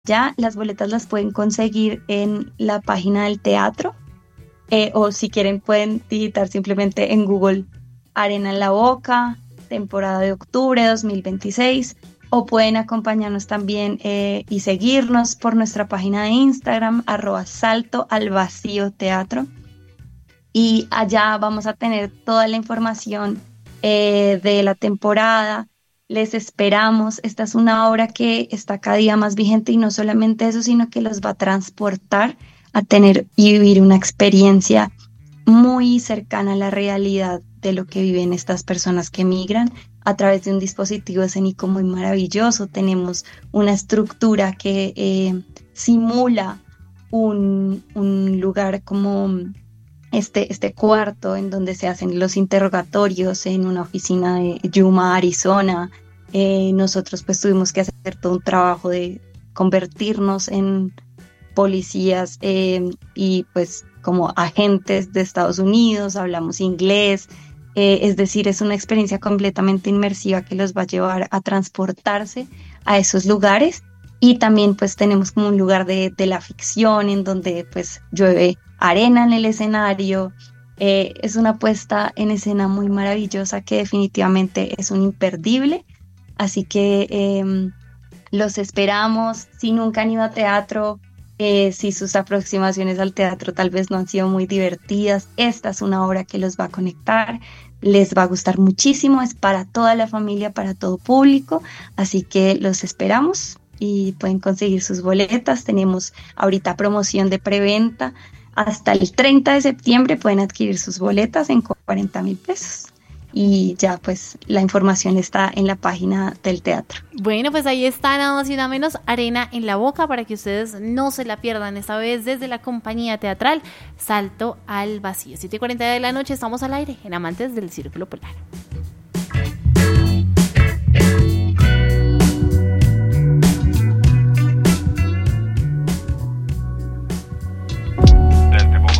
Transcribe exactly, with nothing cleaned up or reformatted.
allá. Las boletas las pueden conseguir en la página del teatro, eh, o si quieren pueden digitar simplemente en Google Arena en la Boca, temporada de octubre dos mil veintiséis, o pueden acompañarnos también eh, y seguirnos por nuestra página de Instagram, arroba salto al vacío teatro. Y allá vamos a tener toda la información eh, de la temporada. Les esperamos. Esta es una obra que está cada día más vigente y no solamente eso, sino que los va a transportar a tener y vivir una experiencia muy cercana a la realidad de lo que viven estas personas que migran a través de un dispositivo escénico muy maravilloso. Tenemos una estructura que eh, simula un, un lugar como este, este cuarto en donde se hacen los interrogatorios en una oficina de Yuma, Arizona. Eh, nosotros pues tuvimos que hacer todo un trabajo de convertirnos en policías eh, y pues como agentes de Estados Unidos, hablamos inglés, eh, es decir, es una experiencia completamente inmersiva que los va a llevar a transportarse a esos lugares. Y también pues tenemos como un lugar de, de la ficción en donde pues llueve arena en el escenario. Eh, es una puesta en escena muy maravillosa que definitivamente es un imperdible. Así que eh, los esperamos. Si nunca han ido a teatro, eh, si sus aproximaciones al teatro tal vez no han sido muy divertidas, esta es una obra que los va a conectar, les va a gustar muchísimo, es para toda la familia, para todo público, así que los esperamos y pueden conseguir sus boletas. Tenemos ahorita promoción de preventa. Hasta el treinta de septiembre pueden adquirir sus boletas en cuarenta mil pesos. Y ya pues la información está en la página del teatro. Bueno, pues ahí está, nada más y nada menos, Arena en la Boca, para que ustedes no se la pierdan esta vez desde la compañía teatral Salto al Vacío. siete y cuarenta de la noche, estamos al aire en Amantes del Círculo Polar.